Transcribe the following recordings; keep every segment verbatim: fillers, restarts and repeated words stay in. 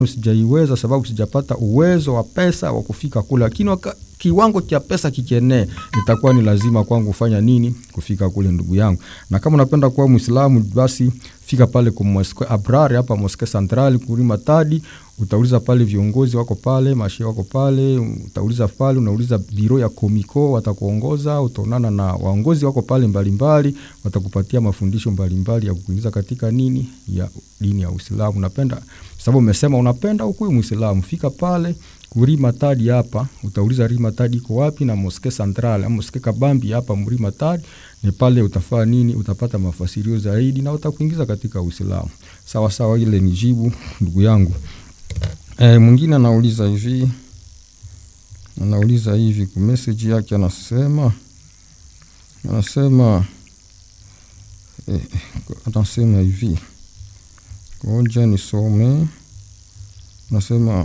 sijaiweza sababu sijapata uwezo wa pesa wa kufika kule, lakini kiwango cha pesa kikienea itakuwa ni lazima kwangu kufanya nini? Kufika kule ndugu yangu. Na kama unapenda kuwa Muislamu basi fika pale kwa Mosque Abrar hapa Mosque Central kuri Matadi, utauliza pale viongozi wako pale, mashehe wako pale, utauliza pale, unauliza biro ya Komiko watakuongoza, utaonana na waongozi wako pale mbalimbali, watakupatia mafundisho mbalimbali ya kukuingiza katika nini? Ya dini ya Uislamu. Unapenda sababu umesema unapenda ukuwe Muislamu, fika pale kuri Matadi hapa, utauliza Ri Matadi iko wapi na Mosque Central, Mosque Kabambi hapa Muri Matadi, ni pale utafaa nini? Utapata mafasirio zaidi na utakuingiza katika Uislamu. Sawa sawa, ile ni jibu ndugu yangu. E, mwingine anauliza hivi, anauliza hivi kwa message yake, anasema anasema eh, anasema hivi, ngoja nisome. Anasema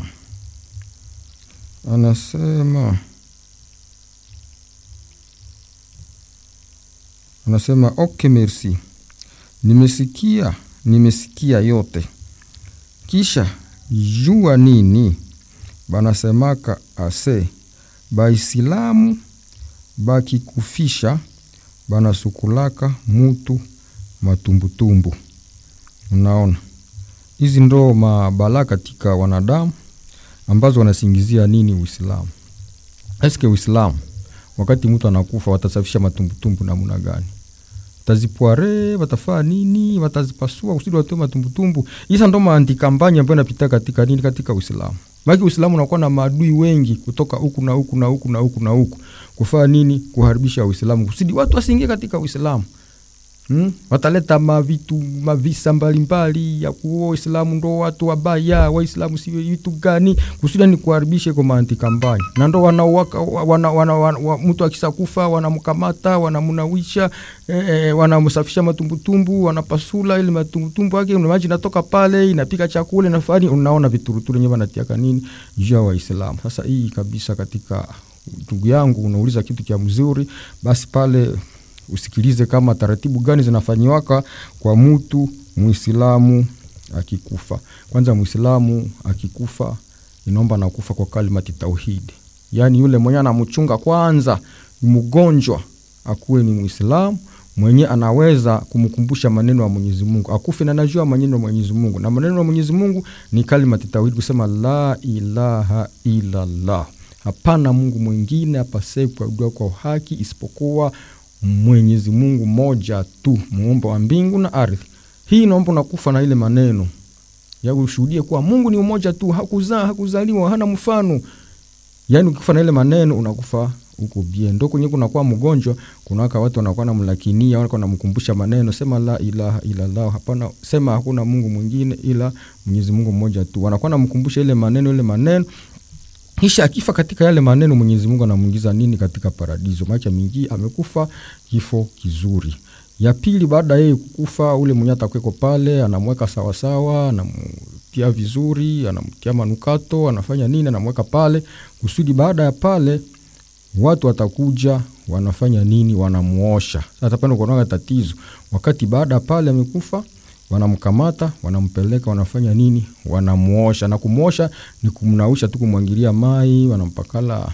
anasema anasema okay, merci, nimesikia nimesikia yote, kisha jua nini banasemaka ase Baislamu bakikufisha banasukulaka mutu matumbutumbu. Unaona, hizi ndo mabala katika wanadamu ambazo wanasingizia nini Uislamu. Eske Uislamu wakati mtu anakufa watasafisha matumbutumbu namna gani? Tazipoare, watafaa nini? Watazipasua usidi watoe matumbutumbu. Hizo ndo maantikampanya ambayo yanapita katika nini? Katika Uislamu. Maki Uislamu unakuwa na maadui wengi kutoka huku na huku na huku na huku na huku. Kufaa nini? Kuharibisha Uislamu. Usidi watu wasiingie katika Uislamu. Hmm? Wataleta mavitu mavisa mbalimbali ya kuwa Uislamu ndo watu wabaya, Waislamu si vitu gani, kusudi ni kuharibisha kwa maantikampanya. Na ndo wanawaka wana, wana, wana, wana mtu akisakufa wanamkamata, wanamunawisha, eh, wanamsafisha matumbutumbu, wanapasula ile matumbutumbu yake, maji natoka pale, inapika chakula na fani, unaona vituruturu nyewe wanatiaka nini juu ya Waislamu. Sasa hii kabisa katika ndugu yangu unauliza kitu cha mzuri, basi pale usikilize kama taratibu gani zinafanyiwaka kwa mtu Muislamu akikufa. Kwanza Muislamu akikufa inaomba na kufa kwa kalimati tauhid. Yaani yule mwenye anamchunga kwanza mgonjwa akuwe ni Muislamu mwenye anaweza kumkumbusha maneno ya Mwenyezi Mungu. Akufe na anajua maneno ya Mwenyezi Mungu. Na maneno ya Mwenyezi Mungu ni kalimati tauhid, kusema la ilaha illa Allah. Hapana Mungu mwingine apasaye kuabudiwa kwa haki isipokuwa Mwenyezi Mungu moja tu, muumba wa mbingu na ardhi. Hii naomba unakufa na ile maneno ya ushuhudie kuwa Mungu ni umoja tu, hakuzaa, hakuzaliwa, hana mfano. Yaani ukifa na ile maneno unakufa uko bien. Ndio kwenye kunakuwa mgonjwa, kunaka watu wanakuwa na mlakinia, wanakuwa wanamkumbusha maneno, sema la ilaha illa Allah, hapana, sema hakuna Mungu mwingine ila Mwenyezi Mungu mmoja tu. Wanakuwa wanamkumbusha ile maneno ile maneno. Kisha akifa katika yale maneno, Mwenyezi Mungu anamuingiza nini? Katika paradiso. Maana mingi amekufa kifo kizuri. Ya pili, baada yeye kukufa, ule mwenye atakweko pale anamweka sawa sawa, anamtia vizuri, anamtia manukato, anafanya nini, anamweka pale kusudi baada ya pale watu watakuja wanafanya nini? Wanamuosha. Sasa tapenda kuona tatizo. Wakati baada pale amekufa, wanamkamata, wanampeleka, wanafanya nini? Wanamuosha. Na kumuosha ni kumnausha tu, kumwangilia mai, wanampakala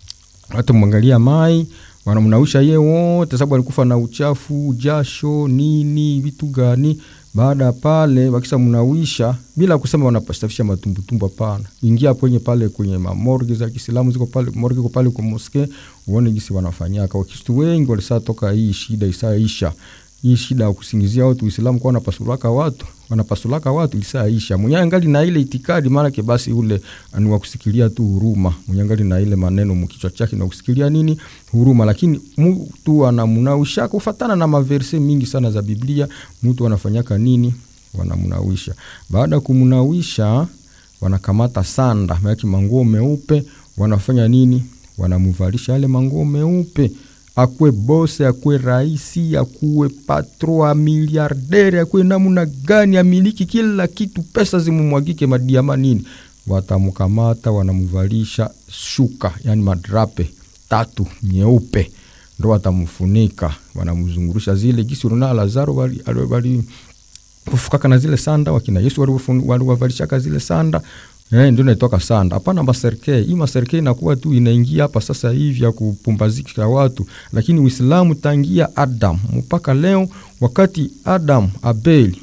watu mwangalia mai, wanamnausha yeye wote sababu alikufa na uchafu, jasho, nini, vitu gani. Baada pale wakisha mnawisha bila kusema wanapastafisha matumbutumbu, hapana. Ingia kwenye pale kwenye morgue za Kiislamu ziko pale, morgue iko pale kwa mosque, uone jinsi wanafanyia. Kwa Wakristo wengi walisatoka hii shida isaisha. Hii shida ya kusingizia watu Uislamu kwa wanapasulaka watu, wanapasulaka watu isaisha. Mwenyangali na ile itikadi maana ke basi ule aniwa kusikilia tu huruma. Mwenyangali na ile maneno mkichwa chake na kusikilia nini? Huruma. Lakini mtu anamunawisha kufuatana na maverse mingi sana za Biblia, mtu anafanyaka nini? Wanamunawisha. Baada kumunawisha wanakamata sanda, maana manguo meupe, wanafanya nini? Wanamuvalisha yale manguo meupe. Akwe bosi, akwe raisi, akwe patro, miliardere, akwe namuna gani, amiliki kila kitu, pesa zimumwagike, madiama nini, watamukamata, wanamuvalisha shuka, yani madrape tatu nyeupe, ndo watamufunika, wanamuzungurusha zile gisi uruna Lazaro wali wali kufukaka na zile sanda, wakina Yesu waliwavalisha zile sanda, Eh, ndio inaitoka sanda. Hapana maserke. Hii maserke inakuwa tu inaingia hapa sasa hivi ya kupumbazika watu. Lakini Uislamu tangia Adam mpaka leo, wakati Adam Abel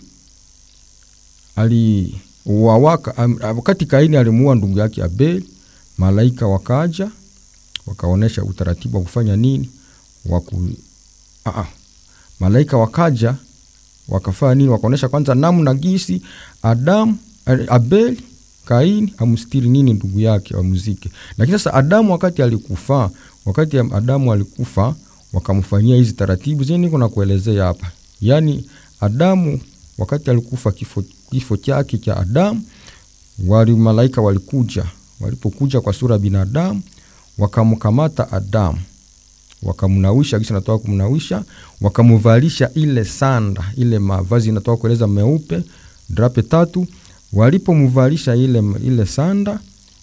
ali wawaka, wakati Kaini alimuua ndugu yake Abel, malaika wakaja wakaonesha utaratibu wa kufanya nini waku ah malaika wakaja wakafanya nini, wakaonesha kwanza namna gisi Adam Abel Kaini amstiri nini ndugu yake amuzike. Lakini sasa Adamu wakati alikufa, wakati Adamu alikufa wakamfanyia hizi taratibu zenye niko na kuelezea hapa. Yaani Adamu wakati alikufa, kifo kifo chake cha Adamu, wali malaika walikuja, walipokuja kwa sura binadamu wakamkamata Adamu, wakamnawisha kisa natoa kumnawisha, wakamuvalisha ile sanda, ile mavazi natoa kueleza meupe, drape tatu. Walipomuvalisha ile ile sanda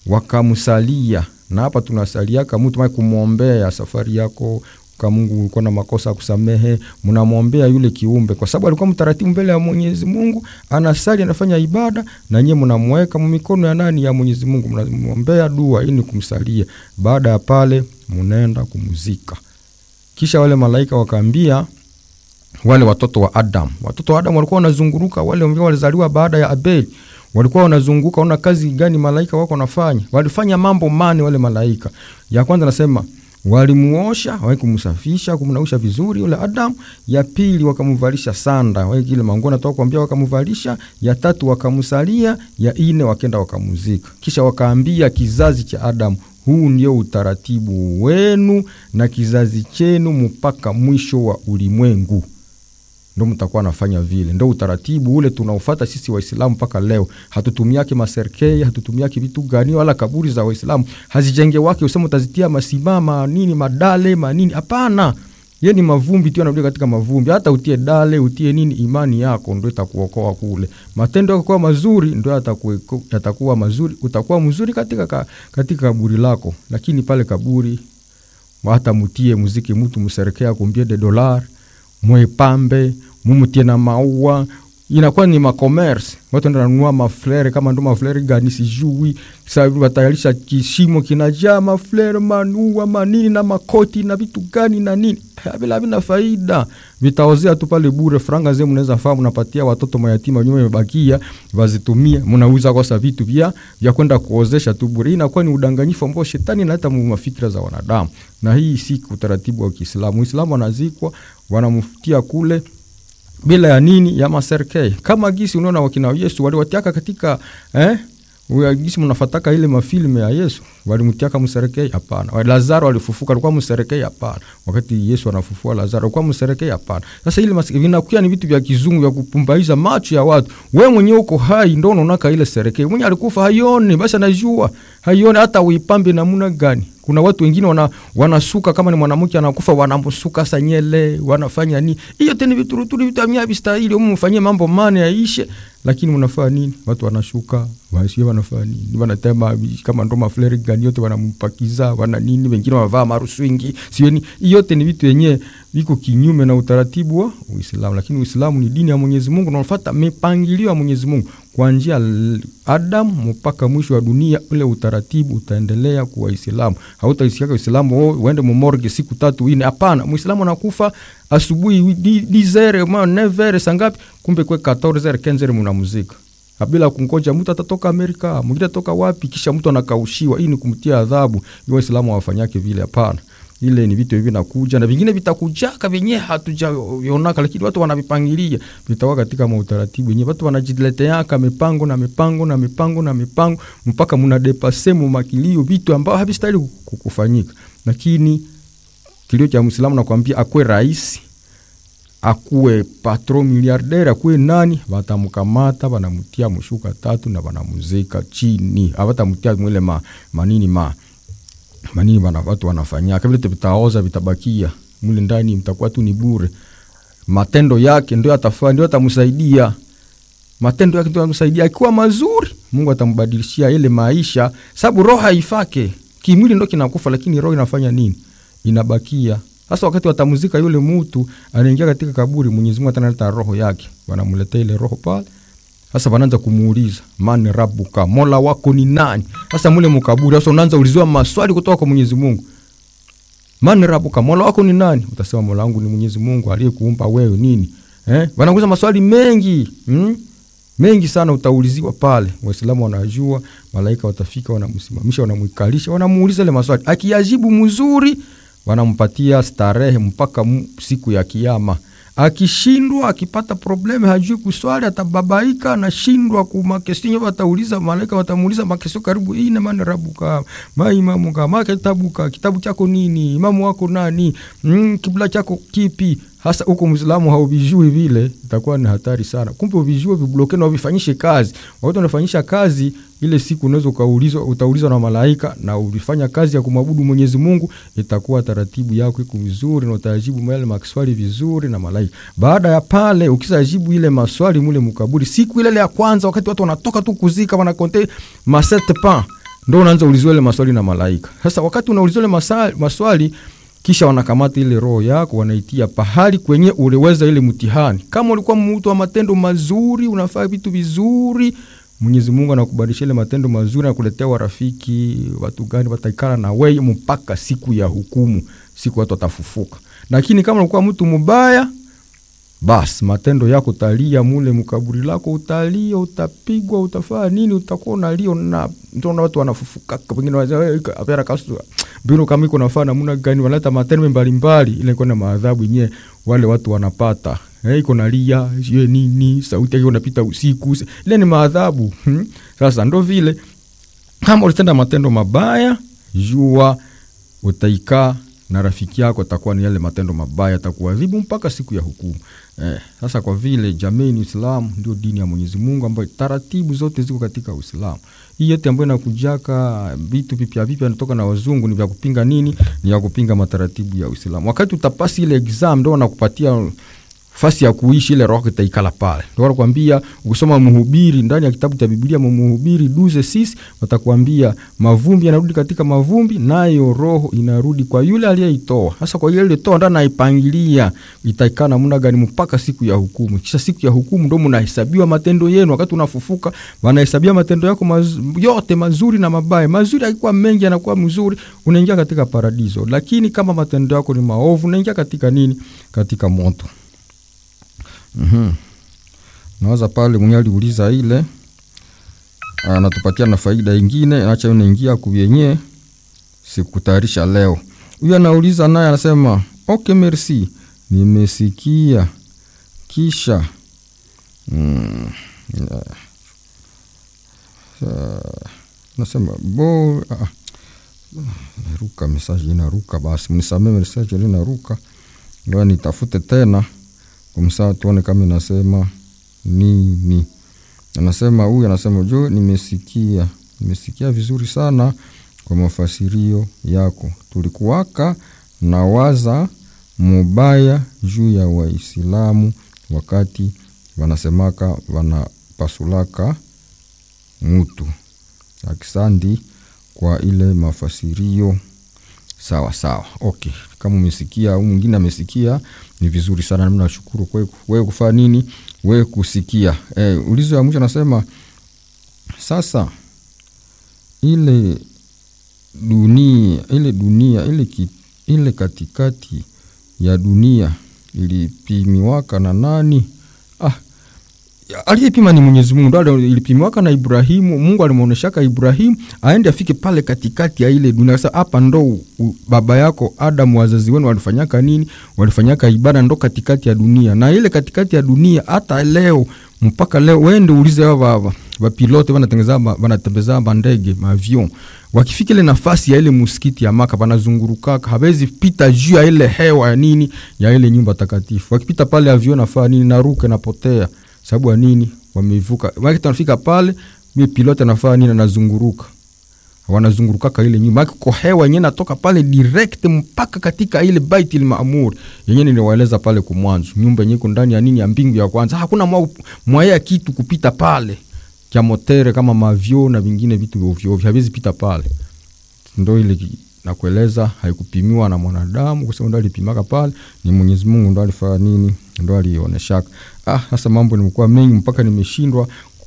wakamsalia. Na hapa tunasalia kama mtu mmoja kumuombea safari yako, kama Mungu uko na makosa kusamehe, mnamuombea yule kiumbe kwa sababu alikuwa mtaratibu mbele ya Mwenyezi Mungu, anasali anafanya ibada, na nyinyi mnamweka mikono ya nani? Ya Mwenyezi Mungu, mnamuombea dua ili kumsalia. Baada ya pale mnaenda kumuzika. Kisha wale malaika wakaambia wale watoto wa Adam, watoto wa Adam walikuwa wanazunguruka, wale ambao walizaliwa baada ya Abel walikuwa wanazunguka. Ona kazi gani malaika wako wanafanya? Walifanya mambo mane wale malaika. Ya kwanza nasema walimuosha, wakumsafisha, kumnausha vizuri yule Adam. Ya pili wakamuvalisha sanda, wale kile mango natoka kuambia wakamuvalisha. Ya tatu wakamsalia. Ya nne wakaenda wakamuzika. Kisha wakaambia kizazi cha Adam, huu ndio utaratibu wenu na kizazi chenu mpaka mwisho wa ulimwengu. Ndio mtakuwa nafanya vile. Ndio utaratibu ule tunaofuata sisi Waislamu mpaka leo. Hatutumiaki maserkei, hatutumiaki vitu gani, wala kaburi za Waislamu hazijenge wake useme utazitia masimama nini madale manini. Hapana. Yeye ni mavumbi tu, anarudia katika mavumbi. Hata utie dale, utie nini, imani yako ndio itakuokoa kule. Matendo yako kwa mazuri ndio yatakuwa yatakuwa mazuri, utakuwa mzuri katika ka, katika kaburi lako. Lakini pale kaburi hata mutie muziki mtu mserekea kumbie de dollar, mwepambe, mumutie na maua, inakuwa ni ma-commerce. Watu ndio wanunua maflare, kama ndo maflare gani sijui. Sababu watayarisha kishimo kinajaa maflare, manua, manini na makoti na vitu gani na nini. Bila havina faida. Vitaozea tu pale bure. Franga zenu mnaweza fahamu napatia watoto mayatima nyuma imebakia, wazitumie, mnauza kwa sababu vitu vya vya kwenda kuozesha tu bure. Inakuwa ni udanganyifu ambao shetani analeta mu mafikira za wanadamu. Na hii si utaratibu wa Kiislamu. Uislamu anazikwa, wanamfutia kule bila ya nini, ya maserkei. Kama gisi unaona wakina Yesu waliwatiaka katika eh Uya gisi mnafataka ile mafilme ya Yesu, walimtiaka mserekei? Hapana. Wa Lazaro alifufuka, alikuwa mserekei? Hapana. Wakati Yesu anafufua Lazaro, alikuwa mserekei? Hapana. Sasa ile vinakuwa ni vitu vya kizungu vya kupumbaiza macho ya watu. Wewe mwenyewe uko hai ndio unaonaka ile serekei. Mwenye alikufa haioni, basi anajua. Haioni hata uipambe namna gani. Kuna watu wengine wana wanasuka, kama ni mwanamke anakufa wanamsuka sanyele, wanafanya nini? Hiyo tena vitu ruturi vitamia bistahili, umfanyie mambo mane yaishe. Lakini mnafanya nini? Watu wanashuka, waishie wanafanya nini? Wanatema kama ndo maflare gani yote wanampakiza, wana nini, wengine wanavaa maruswingi. Sioni yote ni vitu yenyewe viko kinyume na utaratibu wa Uislamu. Lakini Uislamu ni dini ya Mwenyezi Mungu na unafuata mipangilio ya Mwenyezi Mungu. Kuanzia Adam mpaka mwisho wa dunia, ule utaratibu utaendelea kuwa Uislamu. Hautaisikia Uislamu uende morgue siku tatu nne. Hapana, Muislamu anakufa asubuhi dizere ma nevere sangapi, kumbe kwa quatorze quinze mnamuzika. Bila kungoja mtu atatoka Amerika, mwingine atatoka wapi, kisha mtu anakaushiwa. Hii ni kumtia adhabu. Waislamu hawafanyake vile, hapana. Ile ni vitu hivi nakuja na vingine vitakujaka vyenyewe hatujaonaka, lakini watu wanavipangilia vitakuwa katika utaratibu wenyewe. Watu wanajiletea mipango na mipango na mipango na mipango mpaka mnadepase mu makilio vitu ambao havistahili kufanyika. Lakini kilio cha Muislamu nakwambia, akwe rais, akue patron miliardaire, akue nani, watamkamata wanamtia mshuka tatu na wanamuzika chini. Hawatamtia mwile ma manini ma manini bana watu wanafanyia. Kabla vitaoza vitabakia mule ndani, mtakuwa tu ni bure. Matendo yake ndio atafanya, ndio atamsaidia. Matendo yake ndio atamsaidia. Ikiwa mazuri, Mungu atambadilishia ile maisha, sababu roho haifake. Kimwili ndio kinakufa, lakini roho inafanya nini? Inabakia. Sasa wakati watamuzika yule mtu anaingia katika kaburi, Mwenyezi Mungu atanaleta roho yake. Wanamletea ile roho pale. Sasa wanaanza kumuuliza, man rabbuka, Mola wako ni nani? Sasa mule mkaburi sasa unaanza ulizwa maswali kutoka kwa Mwenyezi Mungu. Man rabbuka, Mola wako ni nani? Utasema Mola wangu ni Mwenyezi Mungu aliyekuumba wewe nini? Eh? Wanakuuliza maswali mengi. Hmm? Mengi sana utauliziwa pale. Waislamu wanajua, malaika watafika wanamsimamisha, wanamwikalisha, wanamuuliza ile maswali. Akiyajibu mzuri, wanampatia starehe mpaka siku ya kiyama. Akishindwa, akipata probleme, hajui kuswali, atababaika, anashindwa kumakesi, watauliza malaika watamuuliza makesio karibu ine, man rabbuka, ma imamuka, ma kitabuka, kitabu chako nini, imamu wako nani, mm, kibla chako kipi? Hasa huko Muislamu haubijui vile, itakuwa ni hatari sana. Kumbe ubijue vibloke na uvifanyishe kazi. Wakati unafanyisha kazi, ile siku unaweza kaulizwa, utaulizwa na malaika na ulifanya kazi ya kumwabudu Mwenyezi Mungu, itakuwa taratibu yako iko vizuri na utajibu yale maswali vizuri na malaika. Baada ya pale ukisajibu ile maswali mule mkaburi, siku ile ya kwanza wakati watu wanatoka tu kuzika wana konte masete pa, ndio unaanza ulizwa ile maswali na malaika. Sasa wakati unaulizwa ile maswali, maswali kisha wanakamata ile roho yako wanaitia pahali kwenye uliweza ile mtihani. Kama ulikuwa mtu wa matendo mazuri, unafanya vitu vizuri, Mwenyezi Mungu anakubadilisha ile matendo mazuri na kuletea warafiki, watu gani wataikana na wewe mpaka siku ya hukumu, siku watu watafufuka. Lakini kama ulikuwa mtu mbaya, bas matendo yako utalia mule mkaburi lako, utalia, utapigwa, utafanya nini, utakuwa unalia na ndio watu wanafufuka. Pengine wazee apera kasu bino kama iko nafanya namna gani, wanaleta matendo mbalimbali, ile iko na maadhabu yenyewe wale watu wanapata. Eh, iko nalia, je nini, sauti yake inapita usiku. Ile ni maadhabu. Hmm? Sasa ndio vile kama ulitenda matendo mabaya, jua utaika na rafiki yako atakuwa ni yale matendo mabaya, atakuadhibu mpaka siku ya hukumu. Eh, sasa kwa vile jamii ni Uislamu, ndio dini ya Mwenyezi Mungu ambayo taratibu zote ziko katika Uislamu. Hii yote ambayo inakujaka vitu vipya vipya vinatoka na wazungu ni vya kupinga nini? Ni ya kupinga mataratibu ya Uislamu. Wakati utapasi ile exam ndio wanakupatia fasi ya kuishi, ile roho itaikala pale. Ndio wanakuambia ukisoma Mhubiri ndani ya kitabu cha Biblia, Mhubiri douze six, watakwambia mavumbi yanarudi katika mavumbi, nayo roho inarudi kwa yule aliyeitoa. Sasa kwa yule aliyetoa ndio anaipangilia itaikana namna gani mpaka siku ya hukumu. Kisha siku ya hukumu ndio mnahesabiwa matendo yenu. Wakati unafufuka wanahesabia matendo yako maz, yote mazuri na mabaya. Mazuri yakikuwa mengi yanakuwa mzuri, unaingia katika paradiso. Lakini kama matendo yako ni maovu, unaingia katika nini? Katika moto. Mhm. Nawaza pale mwenye aliuliza ile anatupatia na faida nyingine, acha unaingia kuyenye sikutayarisha leo. Huyu anauliza naye anasema, "Okay, merci. Nimesikia." Kisha mm, uh, nasema bo uh, ruka message inaruka, basi mnisamee message ile inaruka. Ndio nitafute tena kumsaa tuone kama inasema nini. Anasema huyu anasema, "Jo, nimesikia. Nimesikia vizuri sana kwa mafasirio yako. Tulikuwaka na waza mubaya juu ya Waislamu wakati wanasemaka wanapasulaka mtu. Akisandi kwa ile mafasirio." Sawa sawa. Okay. Kama umesikia au mwingine amesikia ni vizuri sana, na mimi nashukuru kwa wewe kufanya nini? Wewe kusikia. Eh, ulizo ya mwisho anasema sasa ile dunia, ile dunia, ile ki, ile katikati ya dunia ilipimiwaka na nani? Ah, aliyepima ni Mwenyezi Mungu. Ndio ilipimiwaka na Ibrahimu. Mungu alimuoneshaka Ibrahimu aende afike pale katikati ya ile dunia. Sasa hapa ndo baba yako Adam, wazazi wenu walifanyaka nini? Walifanyaka ibada ndo katikati ya dunia. Na ile katikati ya dunia hata leo mpaka leo wende ulize hao baba wa pilote wanatengeneza wanatembeza bandege maavion, wakifika ile nafasi ya ile msikiti ya Maka wanazunguruka, hawezi pita juu ya ile hewa ya nini ya ile nyumba takatifu. Wakipita pale avion nafaa nini? Naruka napotea. Sababu nini? Wamevuka. Wakati tunafika pale, mimi pilota nafaa nini? Anazunguruka. Wanazunguruka kwa ile nyumba. Kwa hewa yenyewe natoka pale direct mpaka katika ile Baitul Maamur. Yenyewe niliwaeleza pale kwa mwanzo. Nyumba yenyewe iko ndani ya nini? Ya mbingu ya kwanza. Hakuna mwaya kitu kupita pale. Kia motere kama mavio na vingine vitu ovyo ovyo haviwezi pita pale. Ndio ile na kueleza haikupimiwa na mwanadamu, kwa sababu ndio alipimaka pale ni Mwenyezi Mungu ndio alifanya nini? Ndio alioneshaka. Ah, sasa mambo nimekuwa mengi mpaka nimeshindwa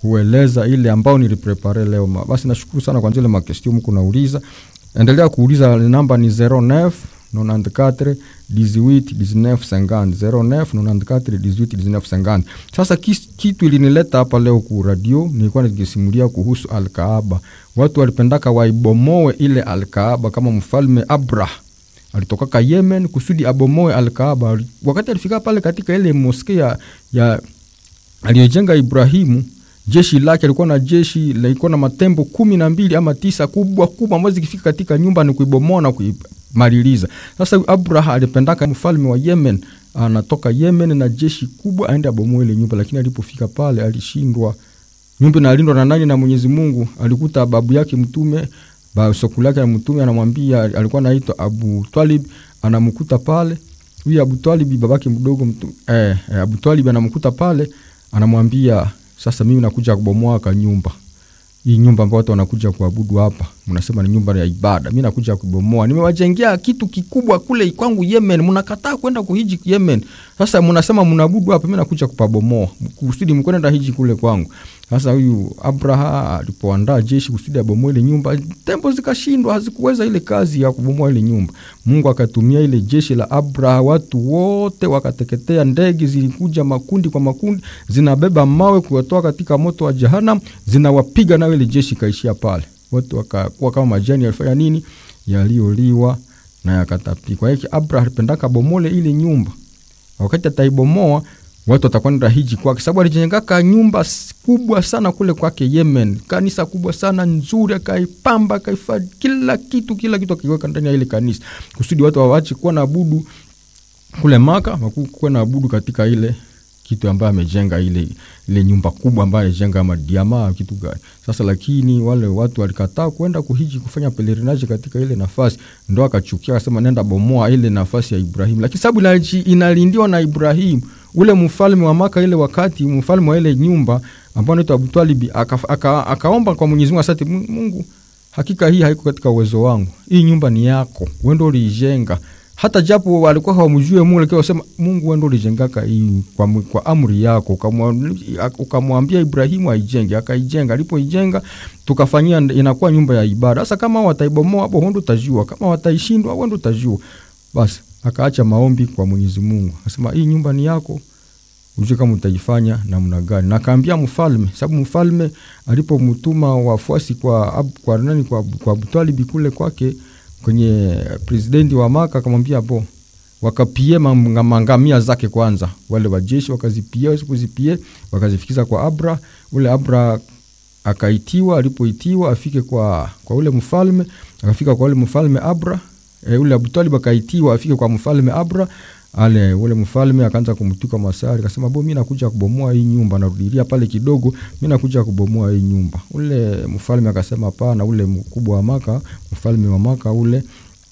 kueleza ile ambao niliprepare leo. Basi nashukuru sana kwa zile makestio mko nauliza. Endelea kuuliza, namba ni zero neuf nonante-quatre dix-huit dix-neuf cinquante zero neuf nonante-quatre dix-huit dix-neuf cinquante. Sasa kitu ilinileta hapa leo ku radio, nilikuwa nikisimulia kuhusu Al-Kaaba. Watu walipendaka waibomoe ile Al-Kaaba, kama mfalme Abrah alitoka Yemen kusudi abomoe Al-Kaaba. Wakati alifika pale katika ile moskea ya, ya aliyojenga Ibrahimu, jeshi lake alikuwa na jeshi lilikuwa na matembo kumi na mbili ama tisa kubwa kubwa, ambazo zikifika katika nyumba ni kuibomoa na kuimaliliza. Sasa Abrah alipendaka mfalme wa Yemen anatoka Yemen na jeshi kubwa aende abomoe ile nyumba, lakini alipofika pale alishindwa. Nyumba inalindwa na nani? Na Mwenyezi Mungu. Alikuta babu yake mtume, babu sokulu yake mtume, anamwambia, alikuwa anaitwa Abu Talib, anamkuta pale. Huyu Abu Talib babake mdogo mtume, eh, eh Abu Talib anamkuta pale, anamwambia, sasa mimi nakuja kubomoa ka nyumba. Hii nyumba ambayo watu wanakuja kuabudu hapa, mnasema ni nyumba ya ibada. Mimi nakuja kubomoa. Nimewajengea kitu kikubwa kule kwangu Yemen. Mnakataa kwenda kuhiji Yemen. Sasa mnasema mnaabudu hapa, mimi nakuja kupabomoa. Kusudi mkwenda hiji kule kwangu. Sasa huyu Abraha alipoandaa jeshi kusudi abomoe ile nyumba, tembo zikashindwa, hazikuweza ile kazi ya kubomoa ile nyumba. Mungu akatumia ile jeshi la Abraha, watu wote wakateketea, ndege zilikuja makundi kwa makundi, zinabeba mawe kuwatoa katika moto wa Jahannam, zinawapiga na ile jeshi kaishia pale. Watu wakakuwa kama majani yalifanya nini? Yalioliwa na yakatapika. Kwa hiyo Abraha alipendaka bomole ile nyumba. Wakati ataibomoa, watu watakwenda hiji kwake, sababu alijengaka nyumba kubwa sana kule kwake Yemen, kanisa kubwa sana nzuri, akaipamba, akaifadhi kila kitu, kila kitu akiweka ndani ya ile kanisa, kusudi watu waache kuwa naabudu kule Maka, wakuwa naabudu katika ile kitu ambaye amejenga, ile ile nyumba kubwa ambayo amejenga madiama kitu gani. Sasa lakini wale watu walikataa kwenda kuhiji kufanya pelerinage katika ile nafasi, ndio akachukia akasema nenda bomoa ile nafasi ya Ibrahim. Lakini sababu inalindiwa na Ibrahim, ule mfalme wa Maka ile wakati, mfalme wa ile nyumba ambao anaitwa Abu Talib akaomba aka, aka kwa Mwenyezi Mungu, asante Mungu, hakika hii haiko katika uwezo wangu, hii nyumba ni yako, wewe ndio ulijenga. Hata japo walikuwa hawamjue Mungu, lakini wasema Mungu wewe ndio ulijengaka hii kwa, kwa amri yako, ukamwambia Ibrahimu aijenge, akaijenga. Alipoijenga tukafanyia inakuwa nyumba ya ibada. Sasa kama wataibomoa hapo, wewe ndio utajua, kama wataishindwa wewe ndio utajua. Basi akaacha maombi kwa Mwenyezi Mungu, akasema hii nyumba ni yako, uje kama utaifanya namna gani. Na akaambia mfalme, sababu mfalme alipomtuma wafuasi kwa kwa nani kwa kwa Abu Talib kule kwake kwenye presidenti wa Maka, akamwambia hapo wakapie mangamia zake kwanza, wale wajeshi wakazipie, wasipozipie wakazifikiza kwa Abra. Ule Abra akaitiwa, alipoitiwa afike kwa kwa ule mfalme, akafika kwa ule mfalme Abra. E, ule Abu Talib akaitiwa afike kwa mfalme Abra. Ale ule mfalme akaanza kumtuka masari, akasema bo mimi nakuja kubomoa hii nyumba, narudilia pale kidogo, mimi nakuja kubomoa hii nyumba. Ule mfalme akasema hapana. Ule mkubwa wa Maka, mfalme wa Maka ule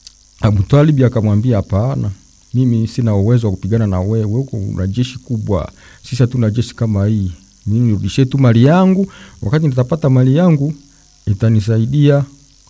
Abu Talib akamwambia hapana, mimi sina uwezo wa kupigana na wewe, wewe una jeshi kubwa, sisi hatuna jeshi kama hii. Mimi nirudishie tu mali yangu, wakati nitapata mali yangu itanisaidia,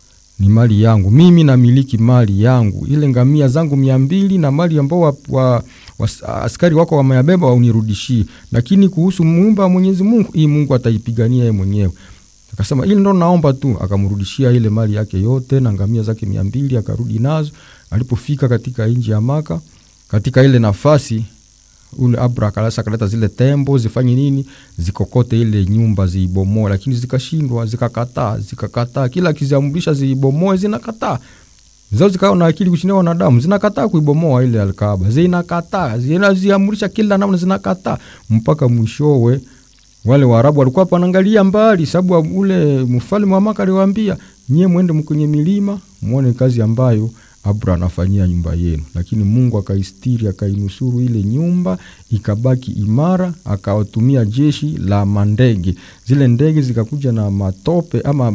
ni mali yangu, mimi namiliki mali yangu, ile ngamia zangu mia mbili na mali ambao wa, wa, wa askari wako wameyabeba waunirudishie. Lakini kuhusu muumba wa Mwenyezi Mungu, hii Mungu ataipigania yeye mwenyewe. Akasema ile ndo naomba tu, akamrudishia ile mali yake yote na ngamia zake mia mbili, akarudi nazo. Alipofika katika nchi ya Maka, katika ile nafasi, ule Abra kalasa kaleta zile tembo zifanye nini, zikokote ile nyumba ziibomoe, lakini zikashindwa, zikakataa, zikakataa. Kila kiziamrisha ziibomoe zinakataa. Zao zikao na akili kushinda wanadamu, zinakataa kuibomoa ile Al-Kaaba, zinakataa, zinaziamrisha kila namna, zinakataa. Mpaka mwishowe wale Waarabu walikuwa wanaangalia mbali, sababu ule mfalme wa Maka aliwaambia, nyie mwende mkwenye milima muone kazi ambayo Abra anafanyia nyumba yenu. Lakini Mungu akaistiri, akainusuru ile nyumba, ikabaki imara, akawatumia jeshi la mandege. Zile ndege zikakuja na matope ama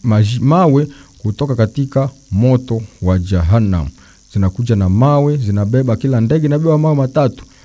mawe kutoka katika moto wa Jahannam. Zinakuja na mawe, zinabeba, kila ndege inabeba mawe matatu.